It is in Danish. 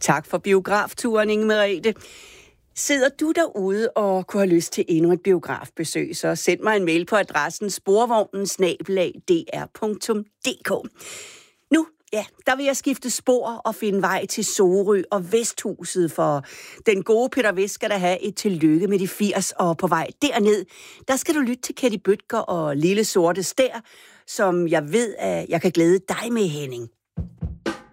Tak for biografturen, Inge Merete. Sidder du derude og kunne have lyst til endnu et biografbesøg, så send mig en mail på adressen sporvognen@dr.dk. Nu, der vil jeg skifte spor og finde vej til Sorø og Vesthuset, for den gode Peter Vest skal da have et tillykke med de 80, og på vej derned, der skal du lytte til Ketty Bøtger og Lille Sorte Stær, som jeg ved, at jeg kan glæde dig med, Henning.